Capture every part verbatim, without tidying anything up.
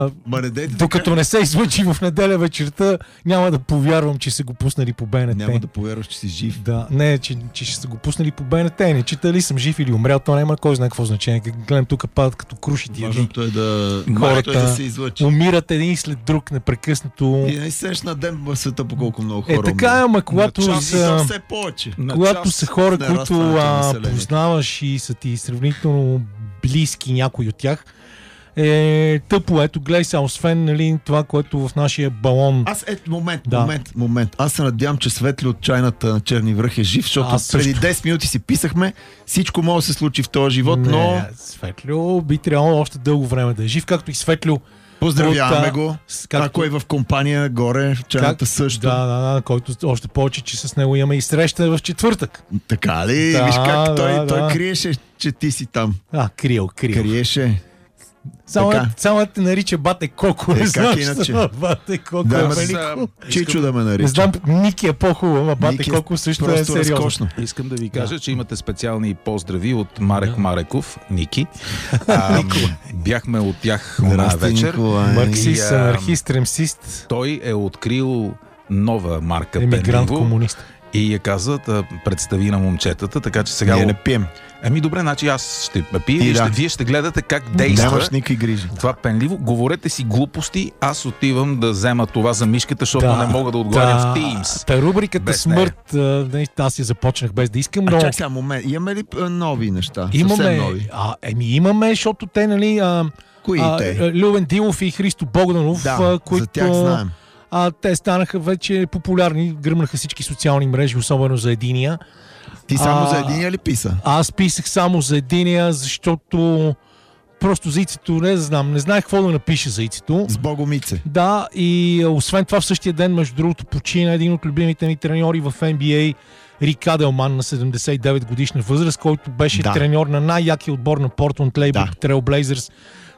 Ма не дейте Докато така. не се излъчи в неделя вечерта, няма да повярвам, че са го пуснали по БНТ. Няма да повярваш, че си жив. Да, не, че, че ще са го пуснали по БНТ. Не чита ли съм жив или умрял, то няма кой знае какво значение. Гледам тук падат като круши тия дни. Важното е да, Хората е да се излъчи. умират един след друг непрекъснато. И не сеш на ден в света по колко много Е, хора. така е, ама когато час, и то са, все повече. когато са хора, които нарастването на а, населението. познаваш и са ти сравнително близки някой от тях, е тъпо. Ето, гледай сега, освен нали, това, което в нашия балон. Аз, ето, момент, Да. момент, момент. Аз се надявам, че Светли от чайната на Черни връх е жив, защото Аз също. преди десет минути си писахме, всичко може да се случи в този живот, Не, но Светлю би трябвало още дълго време да е жив, както и Светлю. поздравяваме от, го. с- както- Ако е в компания горе, в чайната Как- също. Да, да, да, който още повече, че с него имаме и среща в четвъртък. Така ли? Да, Виж как той, да, той да. криеше, че ти си там. А, криел, криел. Криеше. Само, Така. само да те нарича Бате Коко. Е, Не как знам, иначе? що Бате Коко Да, е ама велико. Чичо да ме нарича. Не знам, Ники е по-хубаво, ама Бате Ники е Коко също е просто сериозно. разкошно. Искам да ви кажа, че имате специални поздрави от Марек Да. Мареков, Ники. А, бяхме от тях една Здрасти, вечер. Николай. Марксист, И, а, анархист, ремсист, Той е открил нова марка емигрант, Пенлинго комунист. и я каза да представи на момчетата, така че сега... Ние не пием. Ами добре, значи аз ще пия И и да. ще, вие ще гледате как действа Нямаш никакви грижи. това пенливо. Говорете си глупости, аз отивам да взема това за мишката, защото Да, не мога да отговарям в Teams. Та рубриката Без Смърт, а, не, аз я започнах без да искам, А но чак сега момент, имаме ли а, нови неща? имаме, Съвсем нови. а, еми имаме, защото те, нали, а, Кои а, те? Любен Дилов и Христо Богданов, Да, а, които за тях знаем. а, те станаха вече популярни, гръмнаха всички социални мрежи, особено за единия. Ти само а, за единия ли писа? Аз писах само за единия, защото просто за Ицето не знам, не знаех какво да напиша за Ицето. С Богомице. Да, и а, освен това в същия ден, между другото, почина един от любимите ми треньори в Н Б А, Рик Аделман на седемдесет и девет годишна възраст, който беше Да. треньор на най-якия отбор на Портленд Лейбър Да. Трейл Блейзърс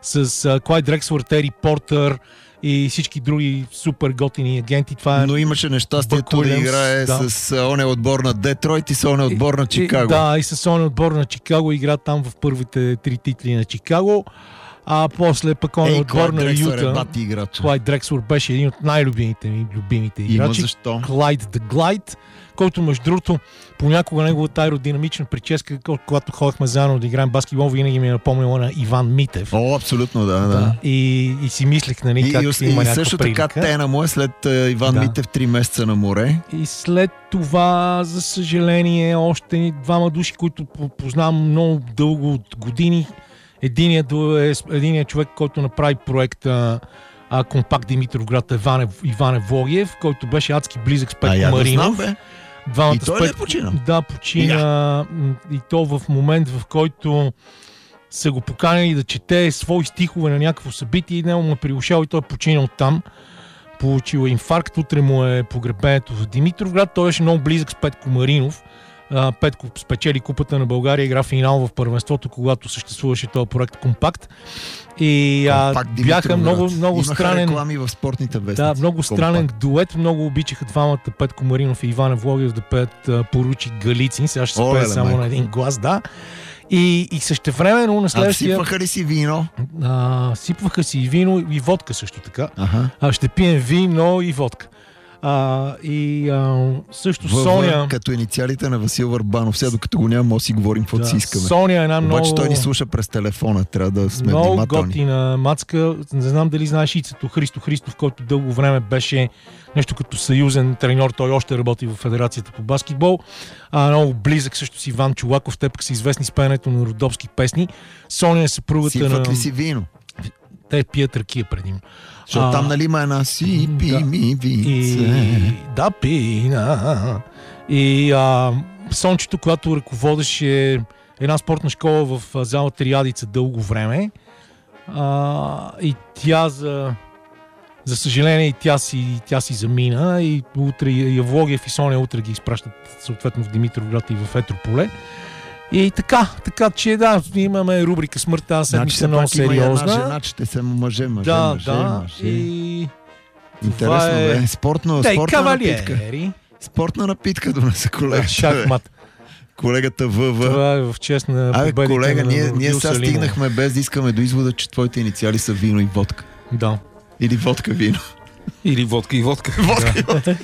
с а, Клайд Дрексър, Тери Портър и всички други супер готини агенти. Това е Но имаше нещастието Бък да Уилямс, играе да. с а, оня отбор на Детройт и с оня отбор на Чикаго. И, да, и с оня отбор на Чикаго игра там в първите три титли на Чикаго, а после пък оня Ей, отбор Клайд на Дрексър е Юта. бати играч. Клайд Дрексър беше един от най-любимите ми любимите Има играчи. защо. Клайд the Glide, който между другото понякога неговата аеродинамична прическа, когато ходихме заедно да играем баскетбол, винаги ми е напомнила на Иван Митев. О, абсолютно, да, да. И, и си мислех, нали, И, как и, има и някаква също така прилика. тена му е след а, Иван Да. Митев три месеца на море. И след това, за съжаление, още двама души, които по- познавам много дълго от години. Единият е единият човек, който направи проекта а, Компакт Димитровград, Иван, Иван Евлогиев, който беше адски близък с А Петко я да Маринов. знам, бе. Двамата И с той ли е Петко- починал? Да, почина. м, И то в момент, в който са го поканили да чете свои стихове на някакво събитие и него му е прилушал и той е починал там. Получил е инфаркт, утре му е погребението в Димитровград. Той беше много близък с Петко Маринов. А, Петко спечели купата на България, игра финал в първенството, когато съществуваше този проект Компакт. И а, Компакт бяха Димитровград. много, много Имаха странен. реклами в спортните вестници. Да, много странен Компакт. дует. Много обичаха двамата, Петко Маринов и Иван Евлогиев, да пеят а, Поручик Галицин. Сега ще се Оле, пее ле, само майко. на един глас, да. И, и същевременно на А следващия... сипваха ли си вино? А, сипваха си и вино и водка също така. Аха. А, ще пием вино и водка. А, и а, също ВВ, Соня... като инициалите на Васил Върбанов. Сега докато го няма, може да си говорим каквото Да, си искаме. Соня е една много... Обаче той ни слуша през телефона. Трябва да сме много внимателни. готина мацка. Не знам дали знаеш Ицето Христо Христов, който дълго време беше нещо като съюзен треньор. Той още работи в Федерацията по баскетбол. А, много близък също с Иван Чулаков. Те пък са известни с пеенето на родопски песни. Соня е съпругата Сипват на... ли си вино? Те пият ракия предимно. Защото А, там нали има една си пи да. ми винце. И да, пина. И а, Сончето, която ръководеше една спортна школа в а, зала Триадица дълго време. А, и тя за, за съжаление и тя си, тя си замина и утре и Евлогиев и Соня утре ги изпращат съответно в Димитровград и в Етрополе. И така, така че да, имаме рубрика Смърт тази Значи седмица все много пак има и една сериозна. жена, че те са мъже, мъже, Да, мъже, да. мъже. И Интересно, това е- бе. Спортно, Те, спортна напитка. кавалиери. Спортна напитка донесе колегата. Шахмат. Колегата ВВ. Това е в чест на Абе, победите колега, на ние, ние Родил сега Салимов. стигнахме без да искаме до извода, че твоите инициали са вино и водка. Да. Или водка вино. Или водка и водка. Водка и водка.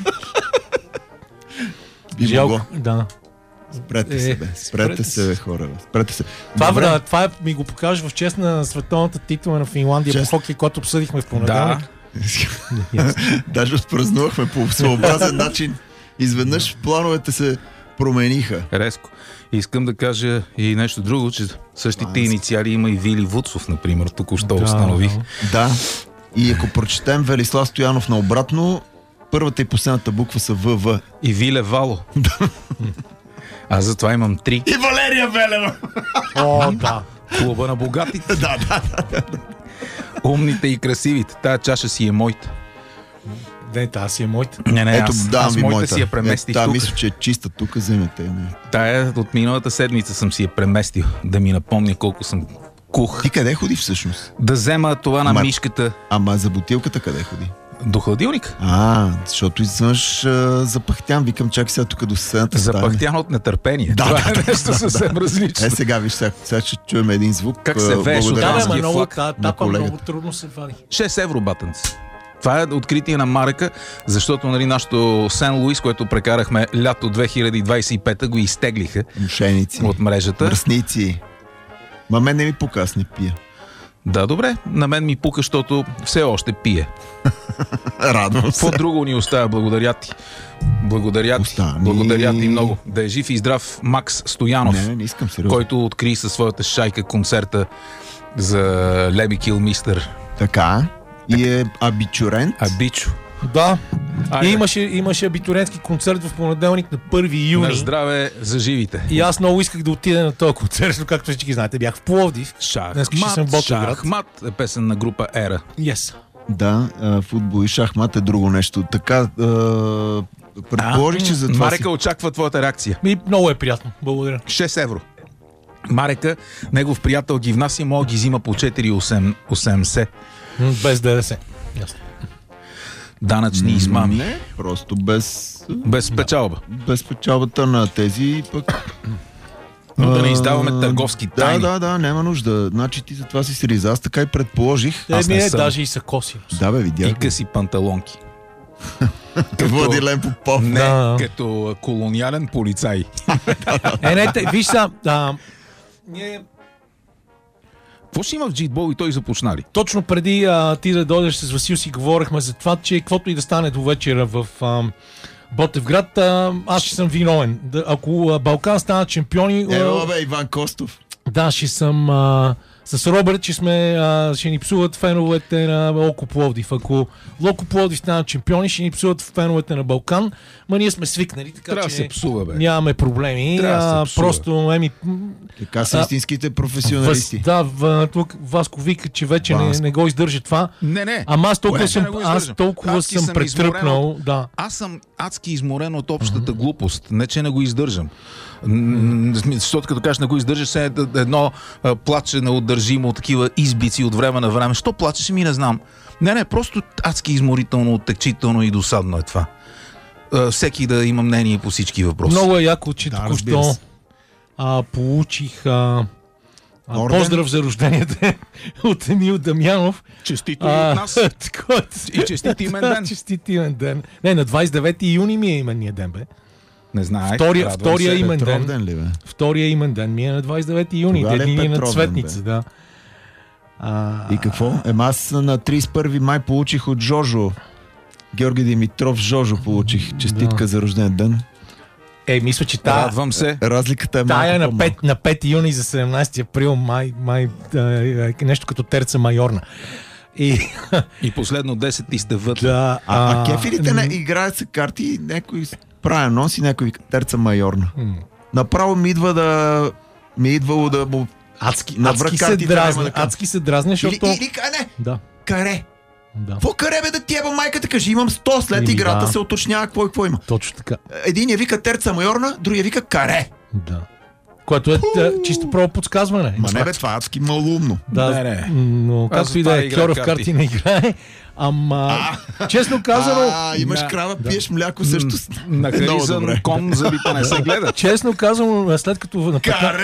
Би Жалко. могло. Да. Спрете се, Е, бе. спрете Спрете се, бе, хора. Бе. Спрете се. Това, Добре. бра, това е, ми го покажа в чест на световната титла на Финландия Чест. по хокей, който обсъдихме в понеделник. Да. Даже отпразнувахме по своеобразен начин. Изведнъж плановете се промениха. Резко. Искам да кажа и нещо друго, че същите А, инициали има и Вили Вуцов, например, току-що Да, установих. да. Да. И ако прочетем Велислав Стоянов наобратно, първата и последната буква са ВВ. И Виле Вало. Аз затова имам три. И Валерия Велева! О, да. Клуба на богатите. Да, да, да. Умните и красивите. Тая чаша си е моята. Не, тази си е моята. Не, не, Ето, аз, давам аз ви моята моята. си я преместих Та, тук. мисля, че е чиста тук, вземете. Не. Тая от миналата седмица съм си я преместил. Да ми напомня колко съм кух. Ти къде ходи всъщност? Да взема това на Ама- мишката Ама за бутилката къде ходи? до хладилника. А, защото извънж а, запахтям. Викам, чакай сега тук до съседната стая. Запахтян от нетърпение. Да, Това да, е нещо съвсем различно. Е, сега виж, сега, сега ще чуем един звук. Как се а, вееш от благодаря Да, бе, на- Данския ама много, флаг та, на тапа колегата. много трудно се вади. шест евро, батънци. Това е откритие на Марека, защото нали, нашото Сен Луис, което прекарахме лято две хиляди двадесет и пета, го изтеглиха Мошеници. от мрежата. Мръсници. Ма мен не ми показ, не пия. Да, добре. На мен ми пука, защото все още пие. Радвам се. Какво друго ни оставя? Благодаря ти. Благодаря ти. Остани. Благодаря ти много. Да е жив и здрав Макс Стоянов, Не, не искам сериозно. който откри със своята шайка концерта за Леби Килмистър. Така. И е абитурент. Абичо. Да. Айде. И имаше, имаше абитурентски концерт в понеделник на първи юни. На здраве за живите. И аз много исках да отида на този концерт, но както всички знаете, бях в Пловдив. Днес ще съм в Шахмат, Ботевград. шахмат е песен на група Ера. Yes. Да, а, футбол и шахмат е друго нещо. Така, а, предположих, че за това Марека си... очаква твоята реакция. Ми, много е приятно. Благодаря. шест евро. Марека, негов приятел ги внася, мога ги взима по четири осемдесет. М, Без ДДС. Ясно. Данъчни измами. Не, просто без, Без печалба. без печалбата на тези пък... Но да не А, издаваме търговски да, тайни. Да, да, няма нужда. Значи ти за това си сриза. Аз така и предположих. Аз Еми не е, съм. даже и са коси. Да, бе, видях. И къси панталонки. Владилен Попов. Не, Да. като колониален полицай. Е, не, те, виж са, а, ние Какво ще има в джитбол и той започна ли? точно преди а, ти да дойдеш с Васил си говорихме за това, че каквото и да стане до вечера в а, Ботевград, а, аз ще съм виновен. Да, ако а, Балкан станат шампиони, а, Ево, бе, Иван Костов. да, ще съм а, с Робърт, че сме, а, ще ни псуват феновете на Локо Пловдив. Ако Локо Пловдив станат шампиони, ще ни псуват феновете на Балкан. Ма ние сме свикнали, така Трябва да че се псува, бе. нямаме проблеми. Трябва да се А, псува. просто, еми, Така са А, истинските професионалисти. Въз, да, в, тук Васко вика, че вече не, Васко. не го издържа това. Не, не. Ама аз толкова Вече съм, не го аз издържам. толкова Адски съм съм претръпнал. изморен Да. Аз съм адски изморен от общата глупост. Не, че не го издържам. М, Защото като кажеш не го издържаш, се е едно а, плаче неудържимо, такива избици от време на време. Що плачеш, ми не знам. Не, не, просто адски изморително, оттекчително и досадно е това. А, всеки да има мнение по всички въпроси. Много е яко, че Да, току-що разбира се. а, получих а, а, Орден? поздрав за рождения ден от Емил Дамянов. Честито и от нас. такова- И честит имен ден. Честит имен ден. Не, на двадесет и девети юни ми е именния ден, бе. Не знаех. Втория, радвам втория се. имен Петров ден. ден ли, бе? Втория имен ден ми е на двадесет и девети юни. Тогава ли е Ден на Петров ден, цветница, бе? да. А, И какво? Ема аз на тридесет и първи май получих от Жожо. Георги Димитров Жожо получих честитка Да. за рожден ден. Е, мисля, че та, Радвам се. Разликата е малко тая на, по-малка. пет, на пети юни за седемнадесети април май, май е, е, нещо като терца майорна. И И последно десет и сте вътре. да, А, а кефилите не играят се карти, някой правя нос и някой вика терца майорна. м, Направо ми идва да... Ми е идвало да му... Адски, На адски се връкартите няма дразня, да кажа. адски се дразня, Или, защото... или, а не, Да, каре. да, Какво каре, бе, да ти еба майката? Кажи, имам сто, след Еми, играта да. се уточнява какво и какво има. точно така. Един я вика терца майорна, другия вика каре. Да. Което е да, чисто право подсказване. Ма не бе, това е адски малумно. Да, Не, не. но Аз както и затова да е, играя Кьоров карти. карти не играе. Ама, честно казано, А, имаш Да. крава, пиеш мляко също. На Много харизан добре. кон зъбите не се гледат. честно казано, след като на петнадесет Каре!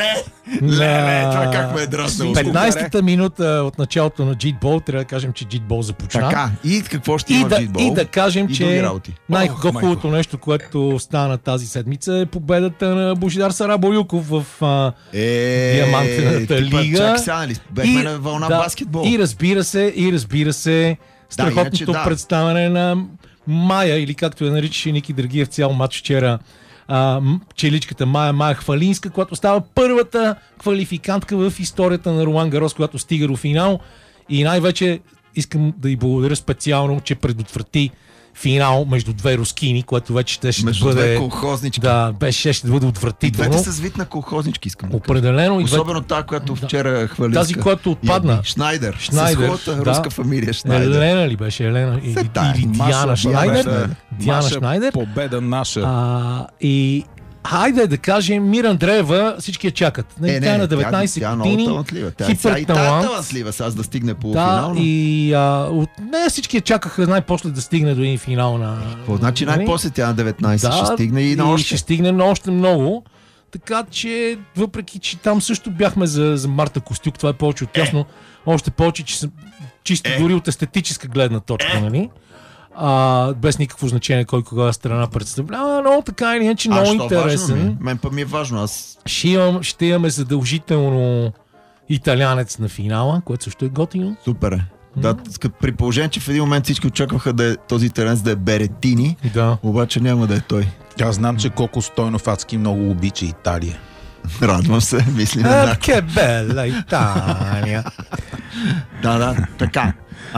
Леле, това как ме е дразнало. петнайсета минута от началото на Джитбол, трябва да кажем, че Джитбол започна. Така, и какво ще И има в да, Джитбол? и да кажем, И други че работи. най-хубавото нещо, което стана тази седмица е победата на Божидар Сарабоюков в а, Е, Диамантената типа, лига. чакай сега, нали? Бехме на вълна да, баскетбол. И разбира се, и разбира се, страхотното иначе да. представяне на Майя, или както я наричаше Ники Драгиев цял матч вчера, а, м- челичката Майя Майя Хвалинска, която става първата квалификантка в историята на Ролан Гарос, която стига до финал. И най-вече искам да й благодаря специално, че предотврати финал между две рускини, което вече ще, ще Между бъде... две колхознички. Да, беше, ще бъде И отвратително. двете са с вид на колхознички, искам да кажа. Определено. И двете... Особено тази, която вчера хвали. Тази, която отпадна. Шнайдер. Шнайдер, С хубавата да. руска фамилия Шнайдер. Елена ли беше? Елена или, Се тая. или Диана Маша Шнайдер? победа. Диана Маша Шнайдер. победа наша. А, и хайде да кажем, Мира Андреева всички я чакат. Не, Е, тя е на тя, деветнайсет тя е много години. талантлива. Тя е сега и тая Хиперталант. талантлива, сега да стигне Да, полуфинално. и а, от нея всички я чакаха най-после да стигне до един финал на... Какво значи нали? най-после тя на деветнайсет Да, ще стигне и на още. ще стигне на още много. Така че, въпреки че там също бяхме за, за Марта Костюк, това е повече от ясно. Още повече, че съм чисто Е. дори от естетическа гледна точка, нали? А, без никакво значение кой кога страна представлява, но така или иначе много що важно ми е? интересен. Мен па ми е важно. Аз Ще, имам, ще имаме задължително италянец на финала, което също е готино. супер е. Да, ска- при положение, че в един момент всички очакваха да е, този терен да е Беретини, Да. обаче няма да е той. Аз знам, че Коко Стойнов адски много обича Италия. Радвам се, мислим А, еднакво. ке бела Италия. Да, да, така.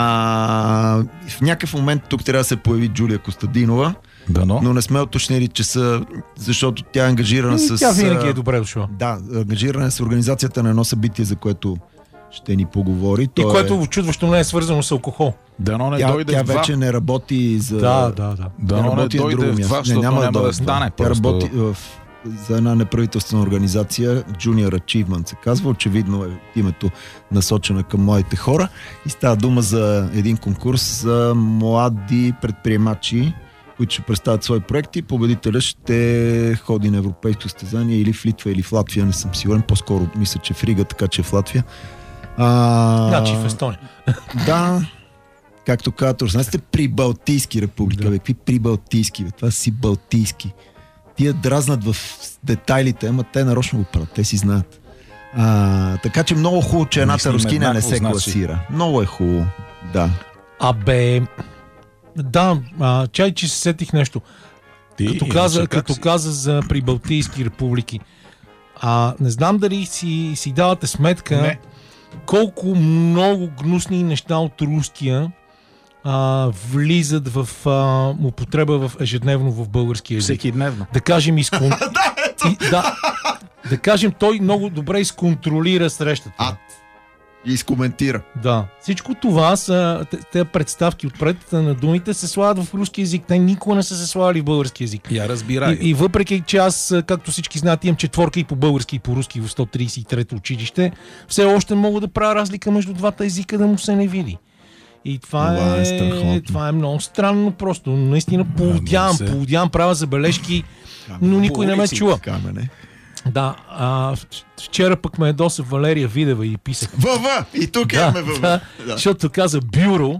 А, в някакъв момент тук трябва да се появи Джулия Костадинова, Дано. но не сме уточнили, че са, защото тя е ангажирана И с... тя винаги а, е добре дошла. Да, ангажирана е с организацията на едно събитие, за което ще ни поговори. И То което е... очудващо не е свързано с алкохол. Дано не Тя, дойде тя в два. вече не работи за... Да, да, да. Тя Дано не работи на дойде друго в място. това, защото няма да стане. Тя просто. работи в, за една неправителствена организация, Junior Achievement се казва, очевидно е името насочена към младите хора и става дума за един конкурс за млади предприемачи, които ще представят свои проекти. Победителя ще ходи на европейско състезание или в Литва, или в Латвия, не съм сигурен, по-скоро мисля, че в Рига, така че в Латвия. А... Значи в Естония. Да, както казват, руснаците сте прибалтийски република. Да. Бе, какви прибалтийски? Бе? Това си балтийски. Тия дразнат в детайлите, ама те нарочно го правят, те си знаят. А, така че много хубаво, че едната Мислим рускина не еднакво, се значи. класира. Много е хубаво, да. Абе, да, а, чай, че се сетих нещо. Ти, Като иначе каза, как като си? каза за прибалтийски републики. А, не знам дали си, си давате сметка Не. колко много гнусни неща от руския а, влизат в а, употреба в ежедневно в българския език. Всеки дневно. Да кажем, изкон... и, да, да кажем, той много добре изконтролира срещата. А, и изкоментира. Да. Всичко това са тези представки отпред на думите се слагат в руски език. Те никога не са се слагали в български език. Я разбирай. И, и въпреки, че аз, както всички знаят, имам четворка и по български и по руски в сто тридесет и трето училище, все още мога да правя разлика между двата езика да му се не види. И това, Това е е, страхотно. това е много странно просто. Наистина полудявам, се. полудявам, правя забележки, но никой не ме Борици. чува. Камене. Да, а, вчера пък ме ядоса Валерия Видева и писах. ВВ! И тук Да, имаме ВВ. да, Да. защото каза бюро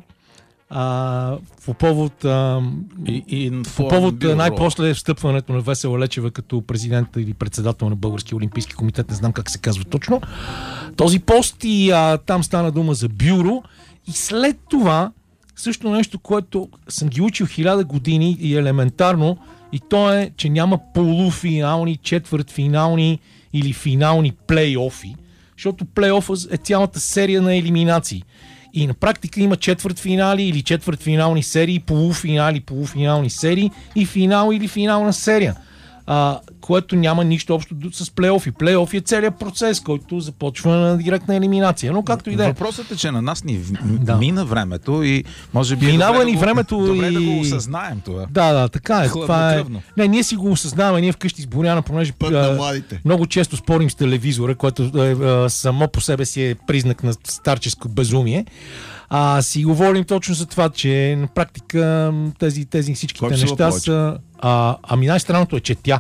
а, по повод, а, И, и по повод а, най-после встъпването на Весела Лечева като президент или председател на Българския олимпийски комитет, не знам как се казва точно. Този пост и а, там стана дума за бюро и след това също нещо, което съм ги учил хиляда години и елементарно, и то е, че няма полуфинални, четвъртфинални или финални плейофи, защото плейофа е цялата серия на елиминации. И на практика има четвъртфинали или четвъртфинални серии, полуфинали, полуфинални серии и финал или финална серия. А, което няма нищо общо с плейофи. Плейофи е целият процес, който започва на директна елиминация. Но както и да е. Въпросът е, че на нас ни в- Да. мина времето и може би е Минава добре ни да го- времето добре да и- го осъзнаем това. Да, да, така е. Това е. Хладнокръвно. Не, ние си го осъзнаваме, ние вкъщи с Боряна, понеже Път на а, младите. много често спорим с телевизора, което е, а, само по себе си е признак на старческо безумие. А си говорим точно за това, че на практика м, тези, тези всичките Кой псува неща повече? са... А, ами най-странното е, че тя.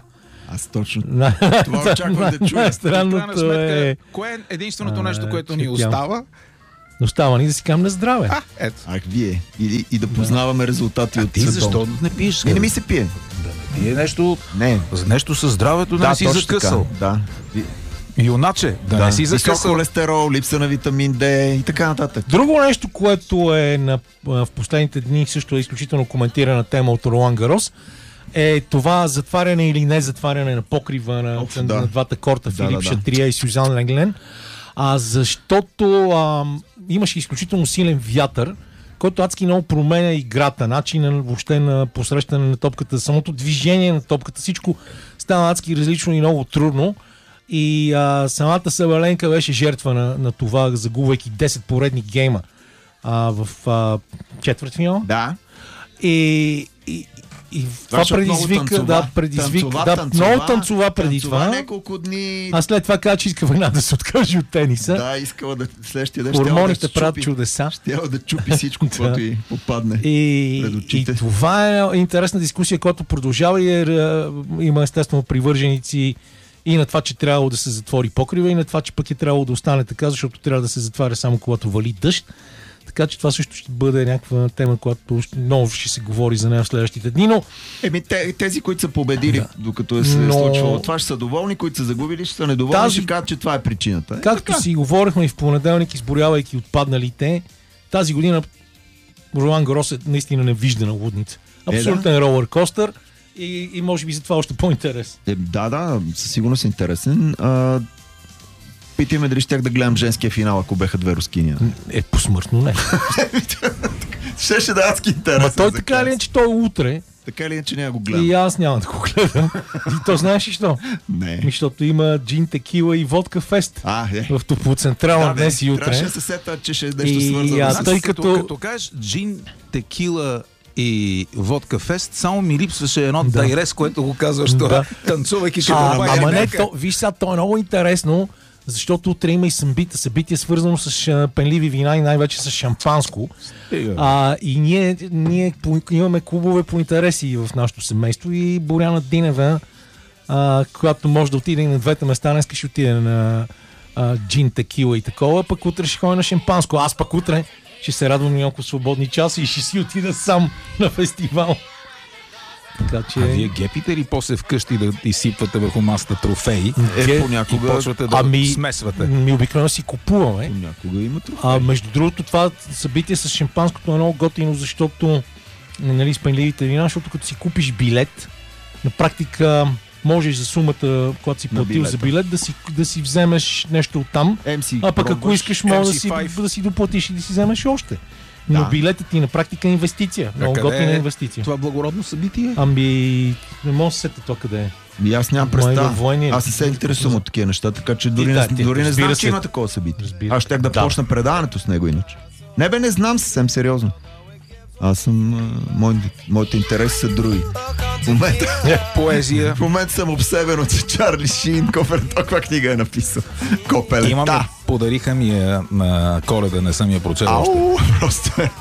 Аз точно На- това очаквах да чуя. В крайна Странното сметка, е... кое е единственото А, нещо, което ни чакам. остава? Остава ни да си кажем на здраве. А, ето. Ах, вие. И, и да познаваме резултати от Ти световното. защо не пиеш? И не ми се пие. Ти е нещо, Не. нещо със здравето, да, Да, не си точно закъсал. така. Да. Юначе, да, не си Висок закъсал. холестерол, липса на витамин Д и така нататък. Друго нещо, което е на, в последните дни също е изключително коментирана тема от Ролан Гарос, е това затваряне или не затваряне на покрива на, Оф, на, да. на двата корта, Да, Филип да, да. Шатрия и Сюзан Ленглен. А защото а, имаше изключително силен вятър, който адски много променя играта, начина въобще на посрещане на топката, самото движение на топката, всичко стана адски различно и много трудно. И а, самата Сабаленка беше жертва на, на това, загубвайки десет поредни гейма а, в а, четвъртфинал. Да. И, и, и това защото предизвика, много танцова. да, предизвика, Танцова, да, танцова, много танцова преди танцова това. няколко дни. А след това каза, че иска веднага да се откаже от тениса. Да, искала да следващия ден Хормоните щяла да правят чупи- чудеса. щяла да чупи всичко, Да. което й попадне. И, пред и очите. това е интересна дискусия, която продължава и е, е, има естествено привърженици и на това, че трябвало да се затвори покрива, и на това, че пък е трябвало да остане така, защото трябва да се затваря само когато вали дъжд. Така че това също ще бъде някаква тема, която много ще се говори за нея в следващите дни, но Еми, те, тези, които са победили, Да. докато е се Но- е случвало това, ще са доволни, които са загубили, ще са недоволни, Тази- ще кажат, че това е причината. Е, както така. си говорихме и в понеделник, изборявайки отпадналите, тази година Ролан Гарос е наистина невиждана лудница. Абсолютен Е, ролър костър и, и може би за това още по-интерес. Е, да, да, със сигурност е интересен. А, питаме дали щях да гледам женския финал, ако беха две рускини. Е, посмъртно не. Щеше да е адски интересен. Ма той за така ли, клас. че той е утре Така или иначе няма го гледам. и аз няма да го гледам. И то знаеш ли що? Не. Ми, защото има джин, текила и водка фест А, е. в Топлоцентрална бе, днес и утре. Трябваше да се сета, че ще е нещо И, свързано. а, с- тъй като, като- като кажеш джин, текила и водка фест, само ми липсваше едно Да. дайрес, което го казваш, да. Да. танцувайки като А, байер ама не, бяка. то, виж сега, то е много интересно, защото утре има и събитие, събитие свързано с а, пенливи вина и най-вече с шампанско. А, и ние, ние по, имаме клубове по интереси в нашото семейство и Боряна Динева, а, която може да отиде и на двете места, днес ще отиде на а, джин, текила и такова, пък утре ще ходя на шампанско. Аз пък утре ще се радвам на няколко свободни часа и ще си отида сам на фестивал. Така че... А вие гепите ли после вкъщи да изсипвате върху масата трофеи Е, Ге- и понякога, почвате да Ами, смесвате? ми обикновено си купуваме. понякога има трофеи. А между другото, това събитие с шампанското е много готино, защото нали, с пенливите вина, защото като си купиш билет, на практика можеш за сумата, когато си На платил билета. за билет, да си, да си вземеш нещо оттам, Ем си а пък ако пробваш. искаш, може да си, Ем си пет. да си доплатиш и да си вземеш още. Но Да. билетът ти на практика е инвестиция. Много къде готина е инвестиция. Това благородно събитие? Ами, не мога да се сета то къде е. И аз нямам Май представа. във военния. Аз не се интересувам от такива неща, така че дори, да, не, ти- дори не разбира знам, се. че има такова събитие. Разбира Аз щях да, Да. почна предаването с него иначе. Не бе, не знам съвсем сериозно. Аз съм... а, Мой, моите интереси са други. В момента, Поезия. в момента съм обсебен от Чарли Шин. Кофер, каква книга е написал? Копелета. Имаме, подариха ми я на Коледа, не съм я прочел още. Ау, просто е.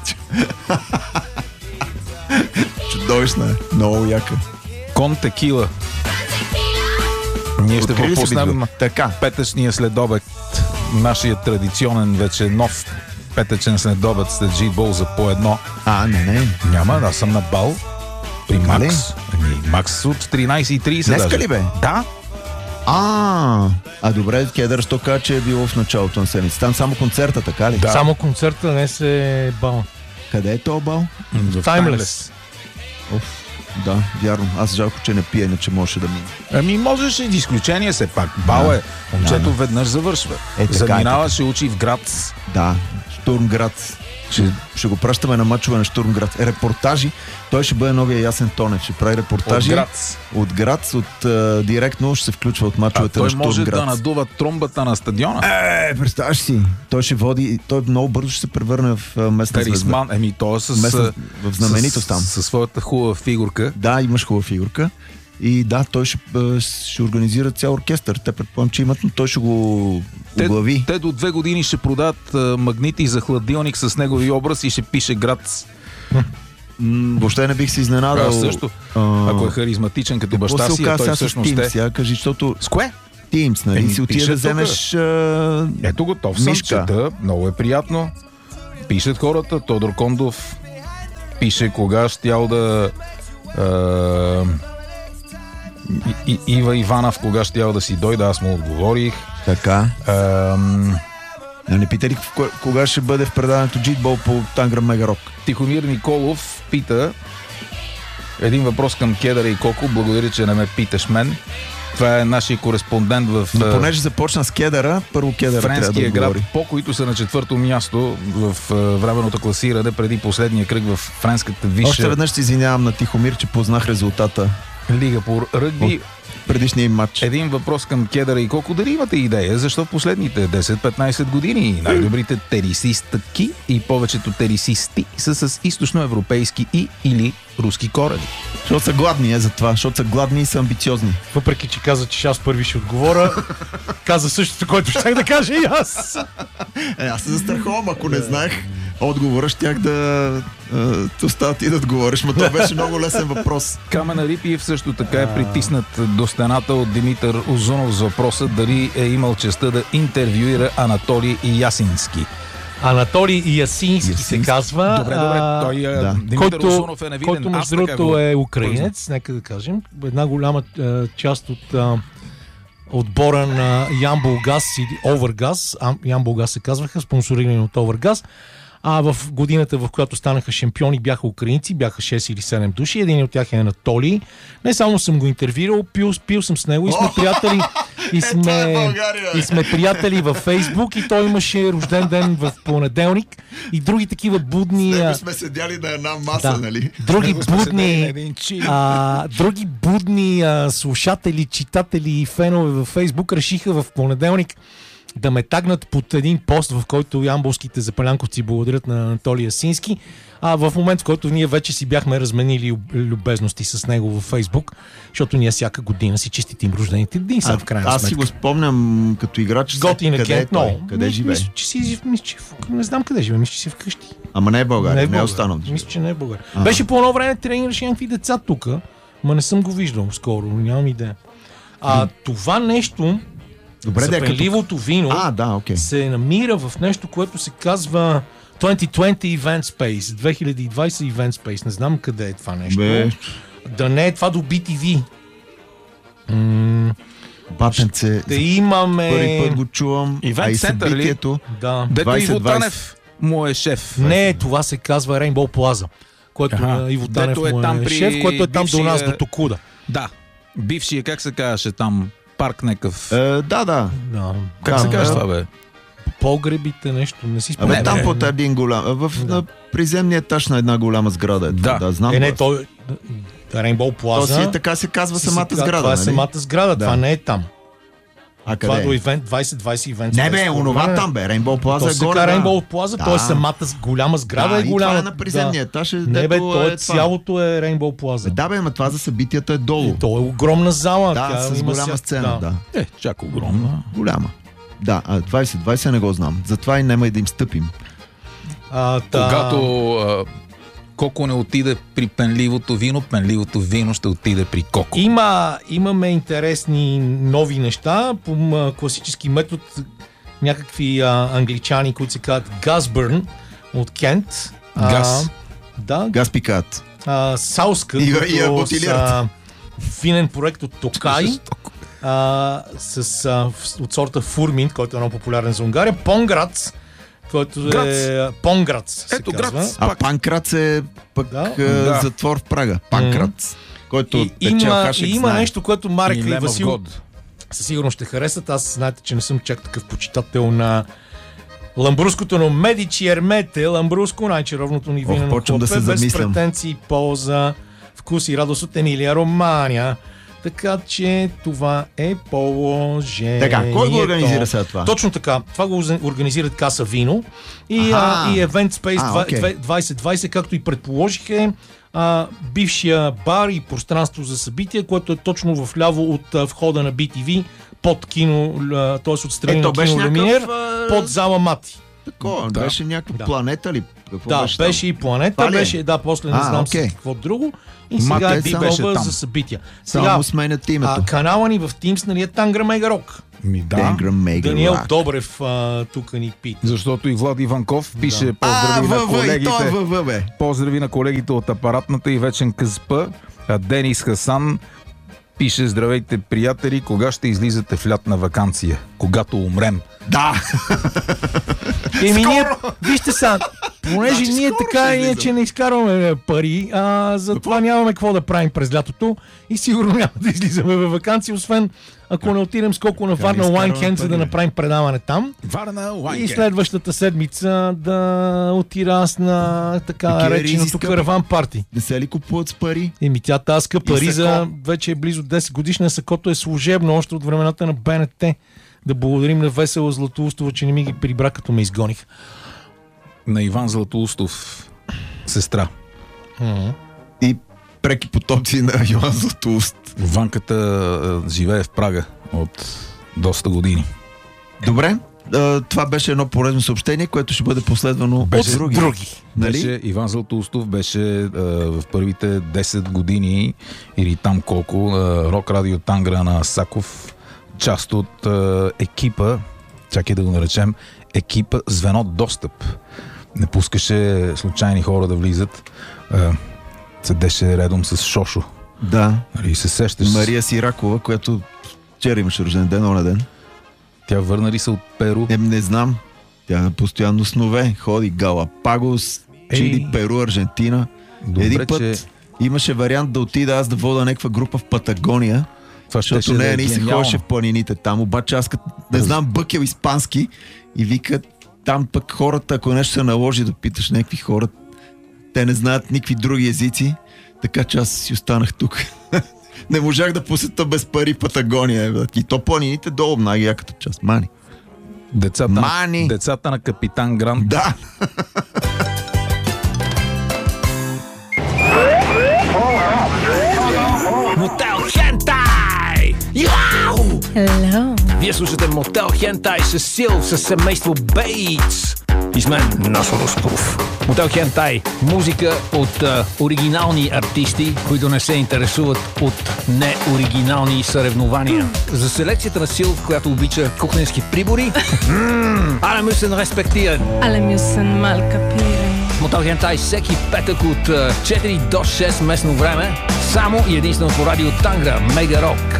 Чудовищна е. Много яка. Кон текила. Ние ще Откри ли се пропуснем битва? Така. петъчния следобед, нашия традиционен вече нов петъчен следобед след G-Ball за по едно. А, не, не. Няма, аз съм на бал при Така ли? Макс. Ами, Макс от тринайсет и трийсет Днеска даже. ли бе? Да. А, а добре, Кедър, що каза, че е било в началото на седмица. Там само концерта, така ли? Да. Само концерта днес е бал. Къде е то бал? В Timeless. Оф, да, вярно. Аз жалко, че не пия, иначе можеше да мине. Ами можеше и изключение все пак. Бал е. Момчето Да, да. веднъж завършва. Е, така е, Заминава, ще учи в град. Да, Штурмград. Ще, ще го пращаме на мачове на Штурмград. Репортажи. Той ще бъде новия Ясен Тонев. Ще прави репортажи. От град. От град, от а, директно ще се включва от А мачовете на той може Штурмград. да надува тромбата на стадиона. Е, представяш си. Той ще води, той много бързо ще се превърне в а, местна звезда. Тарисман, еми то е с, Местна, в знаменитост с, там. със своята хубава фигурка. Да, имаш хубава фигурка. И да, той ще, а, ще организира цял оркестър. Те предполагам, че имат, но той ще го Те, оглави. те до две години ще продадат а, магнити за хладилник с негови образ и ще пише град. М, въобще не бих се изненадал. Аз също. А, Ако е харизматичен като баща какво се си, а оказа той сега с всъщност Teams, е... сега кажи, защото С кое? Teams, нали? Еми, си отида пише да вземеш... А... Ето готов съм, Мишка. чета, много е приятно. Пишат хората, Тодор Кондов пише кога щял да... А, и, и, Ива Иванов кога щял да си дойде, аз му отговорих. Така. Ам, А не питали в кога- кога ще бъде в предаването Джитбол по Тангра Мегарок? Тихомир Николов пита един въпрос към Кедъра и Коко. Благодаря, че не ме питаш мен. Това е нашия кореспондент в Но а, понеже започна с Кедъра, първо Кедъра трябва да френския град отговори. По, които са на четвърто място в а, временното класиране преди последния кръг в френската Още висша веднъж се извинявам на Тихомир, че познах резултата лига по ръгби. предишния им матч. Един въпрос към Кедъра и Коко. Дали имате идея защо в последните десет-петнайсет години най-добрите терисистки и повечето терисисти са с източноевропейски и или руски корени? Защото са гладни, е за това. Защото са гладни и са амбициозни. Въпреки, че каза, че аз първи ще отговоря, каза същото, което щях да кажа и аз. Е, аз се застраховам, ако не знаех отговора, щях да те оставя ти да отговориш, но това беше много лесен въпрос. Камен Рипиев също така е притиснат до стената от Димитър Озунов с въпроса дали е имал честта да интервюира Анатолий Ясински. Анатолий Ясински се Ясински. казва. Добре, добре, а, той е, да. Димитър който, Озунов е невиден. който Аз между така другото го- е украинец, нека да кажем. Една голяма а, част от а, отбора на Ямболгаз или Овергаз, а, Ямболгаз се казваха, спонсорирани от Овергаз. А в годината, в която станаха шампиони, бяха украинци, бяха шест или седем души. Един от тях е Анатолий. Не само съм го интервюирал, пил, пил съм с него и сме приятели. И сме, и сме приятели във Фейсбук и той имаше рожден ден в понеделник и други такива будни... а, сме седяли на една маса, да, нали? други Него сме седели на будни, един чили. а, други будни а, слушатели, читатели и фенове във Фейсбук решиха в понеделник да ме тагнат под един пост, в който ямболските запалянковци благодарят на Анатолий Ясински. А в момент, в който ние вече си бяхме разменили люб- любезности с него във Фейсбук, защото ние всяка година си честитим рождените дни, са в крайна Аз си сметка. го спомням като играч. Готин къде е агент, той? но Къде ми- живее? Мисля, че си, мисля, че, в- не знам къде живее, мисля, че си вкъщи. Ама не е България, не е, България. останал. да живее. Мисля, че не е България. Ага. Беше по едно време тренираше някакви деца тук, ма не съм го виждал скоро, нямам идея. А това нещо, Добре, за дека тук. пенливото вино, А, да, окей. се намира в нещо, което се казва двайсет и двайсет Event Space, две хиляди и двайсет Event Space. Не знам къде е това нещо. Бе, Да не е това до би ти ви. М- батенце. да имаме... Първи път го чувам. Event а и Center ли? събитието. Да. Дето двайсет Иво двайсет. Танев му е шеф. Не, това се казва Rainbow Plaza, което Аха. на Иво Танев Дето е му е там при шеф, което е там до нас, бившия- до Токуда. Да. Бившия, как се казваше там? Парк некъв. Е, да, да. Да. Как да, се казва да. това, бе? Погребите, нещо, не си Абе, спомням. там бе. под един голям. В Да. на приземния етаж на една голяма сграда. Е, това, Да. да, знам. Е, не, го. той... Rainbow То си е, Plaza... така се казва си самата се- сграда, Това е нали? самата сграда, Да. това не е там. А Това е до къде е? Event двайсет двайсет Event Не Space. бе, онова там бе. Rainbow То Plaza е се горе. казва да. Rainbow Plaza, Да. т.е. самата с- голяма сграда Да, е и голяма. това е на приземния етаж. Е, Не бе, дето то е, е това. цялото е Rainbow Plaza. Бе, да бе, ма това за събитията е долу. И то е огромна зала. Да, тя с има голяма ся- сцена, да. Е, чак огромна. Голяма. Да, а двайсет двайсет не го знам. Затова и няма и да им стъпим. А, та... Когато а, Коко не отиде при пенливото вино, пенливото вино ще отиде при Коко. Има, имаме интересни нови неща по м, класически метод. Някакви а, англичани, които се казват Газбърн от Кент. А, Газ. Да, Газ пикат. а, Сауска, И- и я които бутилират. са финен проект от Токай, а, с, а, в- от сорта Фурмин, който е много популярен за Унгария. Понграц, който е Грац. Понграц, се Ето казва. Грац. А Пак. Панкрац е пък Да. е, Да. затвор в Прага. Панкрац. Който И, печел има, Хашек и има знае. нещо, което Марек И и Лемов Васил год. със сигурност ще харесат. Аз знаете, че не съм чак такъв почитател на ламбруското, но Медичи Ермете, ламбруско, най-чаровното ни Ох, винено почвам да хлопе, се без замислям. претенции, полза, вкус и радост от Емилия Романя. Така че това е положението. Така, кой го организира сега това? Точно така. Това го организират Каса Вино и, Аха. а, и Event Space А, два- окей. две- двайсет двайсет, както и предположих е а, бившия бар и пространство за събития, което е точно в ляво от а, входа на би ти ви, под кино, т.е. отстрани Ето, на беше кино някакъв, Люминер, а, под зала Мати. Такова, Да. беше някаква Да. планета ли? Какво Да, беше, беше и Планета, Това ли е? беше, да, после не А, знам окей. с какво друго. И Ма, сега те е само беше Дикова там. за събития. Само Сега, му сменят името. а, канала ни в Teams, нали е Тангра Мега Рок. Ми да, Тенгра Мега Даниел Рак. Добрев а, тук ни пита. защото и Влад Иванков пише А, поздрави на ВВ, и той е колегите. ВВ, бе. Поздрави на колегите от апаратната и вечен КСП. А Денис Хасан пише: здравейте, приятели, кога ще излизате в лятна ваканция? Когато умрем. Да! Еми ние, вижте сега, понеже Значи ние скоро така ще и иначе не изкарваме пари, а затова нямаме какво да правим през лятото и сигурно няма да излизаме във ваканция, освен ако не отидем скоко на Варна изкарваме Уайнхенд, за да пари, бе? направим предаване там. Варна, И Уайнхенд. следващата седмица да отида аз на така Такива нареченото ризи скъпи. караван парти. Не се ли купуват с пари? Еми тя таска пари И за сако. вече е близо десет годишна, сакото е служебно още от времената на БНТ. Да благодарим на Весела Златоустова, че не ми ги прибра, като ме изгоних. На Иван Златоустов сестра. И преки потомци на Йоан Златоуст. Ванката а, живее в Прага от доста години. Добре, а, това беше едно полезно съобщение, което ще бъде последвано Беше от други. други. Нали? Беше, Иван Златоустов беше а, в първите десет години или там колко а, Рок Радио Тангра на Саков, част от а, екипа, чакай да го наречем, екипа Звено Достъп. Не пускаше случайни хора да влизат. А, седеше редом с Шошо. Да. И се сещаш. Мария Сиракова, която вчера имаше рожден ден, оня ден. Тя върна ли се от Перу? Не, не знам. Тя постоянно снове. Ходи Галапагос, Чили, Ей. Перу, Аржентина. Добре, Един път че имаше вариант да отида аз да вода някаква група в Патагония, това защото щеше да нея е не се гениално. ходеше в планините там. Обаче аз като не знам бъкел испански и вика там пък хората, ако нещо се наложи да питаш някакви хора, те не знаят никакви други езици, така че аз си останах тук. Не можах да посета без пари Патагония. бе. И то планините долу, най-яката част. Мани. Децата, Мани! на, децата на капитан Грант. Да! Мотел Хентай! Яу! Hello. Вие слушате Мотел Хентай с Сил, с семейство Бейтс. И с мен Насо Русков. Мотел Хентай. Музика от а, оригинални артисти, които не се интересуват от неоригинални съревнования. За селекцията на Сил, която обича кухненски прибори. Але müssen respektieren. Alle müssen mal kapieren. Мотел Хентай всеки петък от а, четири до шест местно време. Само и единствено по радио Тангра Мега Рок.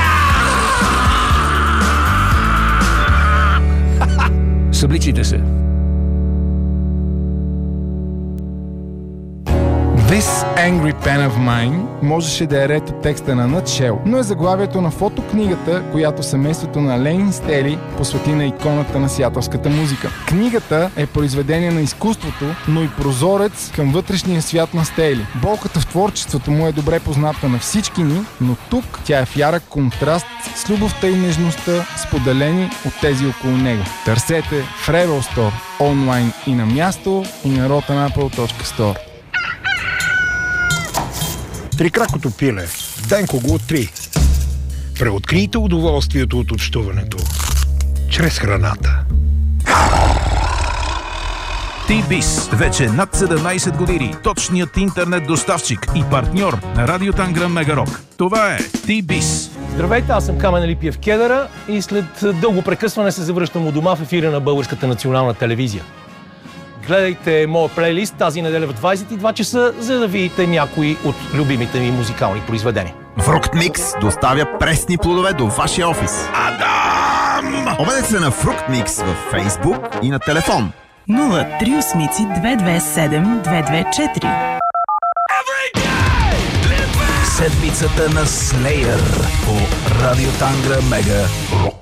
Събличите се. This Angry Pen of Mine можеше да е ред от текста на Nutshell, но е заглавието на фотокнигата, която семейството на Ленин Стели посвети на иконата на сиатълската музика. Книгата е произведение на изкуството, но и прозорец към вътрешния свят на Стели. Болката в творчеството му е добре позната на всички ни, но тук тя е в ярък контраст с любовта и нежността, споделени от тези около него. Търсете в Rebel Store, онлайн и на място, и на rotanapple точка store. Трикракото пиле. Денко го три. Преоткрийте удоволствието от общуването чрез храната. T-Biz. Вече над седемнайсет години. Точният интернет доставчик и партньор на Радио Тангра Мега Рок. Това е T-Biz. Здравейте, аз съм Камен Липиев Кедъра и след дълго прекъсване се завръщам у дома в ефира на Българската национална телевизия. Гледайте моя плейлист тази неделя в двайсет и два часа, за да видите някои от любимите ми музикални произведения. Фрукт Микс доставя пресни плодове до вашия офис. Адам! Обадете се на Фрукт Микс във Фейсбук и на телефон. нула три осмици две две седем две две четири. Седмицата на Slayer по Радио Тангра Мега Рок.